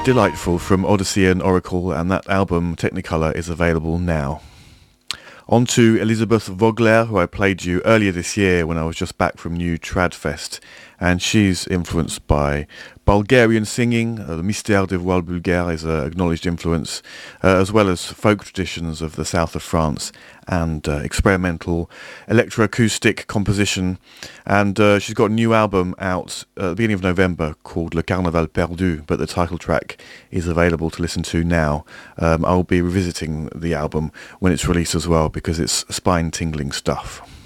Delightful from Odyssey and Oracle, and that album Technicolor is available now. On to Elisabeth Vogler, who I played you earlier this year when I was just back from New Tradfest, and she's influenced by Bulgarian singing. The Mystère des Voiles Bulgares is an acknowledged influence, as well as folk traditions of the south of France and experimental electroacoustic composition. And she's got a new album out at the beginning of November called Le Carnaval Perdu, but the title track is available to listen to now. I'll be revisiting the album when it's released as well because it's spine-tingling stuff.